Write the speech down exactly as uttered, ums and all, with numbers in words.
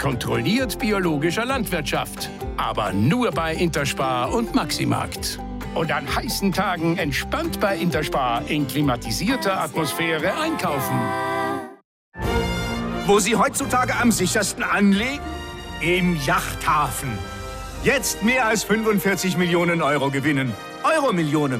kontrolliert biologischer Landwirtschaft. Aber nur bei Interspar und Maximarkt. Und an heißen Tagen entspannt bei Interspar in klimatisierter Atmosphäre einkaufen. Wo Sie heutzutage am sichersten anlegen? Im Yachthafen. Jetzt mehr als fünfundvierzig Millionen Euro gewinnen. Euro-Millionen.